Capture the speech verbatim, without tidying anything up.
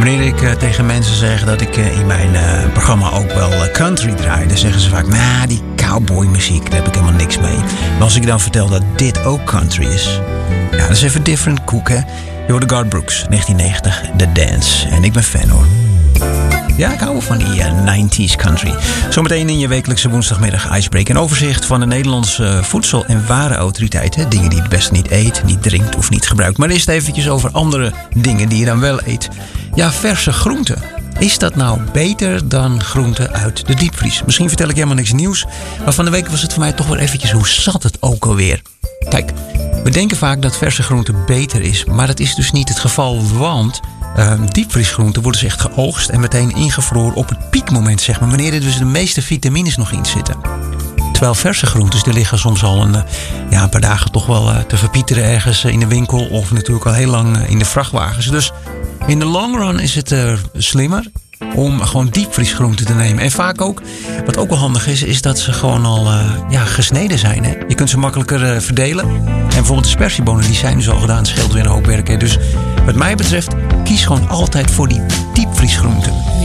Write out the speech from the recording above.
Wanneer ik uh, tegen mensen zeg dat ik uh, in mijn uh, programma ook wel uh, country draai, dan zeggen ze vaak, nou, die cowboymuziek, daar heb ik helemaal niks mee. Maar als ik dan vertel dat dit ook country is, ja, dat is even different koek, hè. Je hoort de Garth Brooks, negentien negentig, The Dance. En ik ben fan, hoor. Ja, ik hou wel van die uh, nineties country. Zometeen in je wekelijkse woensdagmiddag icebreak. Een overzicht van de Nederlandse uh, voedsel- en warenautoriteit. Hè? Dingen die je het best niet eet, niet drinkt of niet gebruikt. Maar eerst eventjes over andere dingen die je dan wel eet. Ja, verse groenten. Is dat nou beter dan groenten uit de diepvries? Misschien vertel ik helemaal niks nieuws. Maar van de week was het voor mij toch wel eventjes, hoe zat het ook alweer? Kijk, we denken vaak dat verse groente beter is. Maar dat is dus niet het geval, want Uh, diepvriesgroenten worden dus echt geoogst en meteen ingevroren op het piekmoment, zeg maar, wanneer er dus de meeste vitamines nog in zitten. Terwijl verse groentes, die liggen soms al een, ja, een paar dagen toch wel uh, te verpieteren ergens in de winkel of natuurlijk al heel lang uh, in de vrachtwagens. Dus in de long run is het uh, slimmer om gewoon diepvriesgroenten te nemen. En vaak ook, wat ook wel handig is, is dat ze gewoon al uh, ja, gesneden zijn. Hè? Je kunt ze makkelijker uh, verdelen. En bijvoorbeeld de spersiebonen, die zijn dus al gedaan. Het scheelt weer een hoop werk. Hè? Dus wat mij betreft, kies gewoon altijd voor die diepvriesgroenten.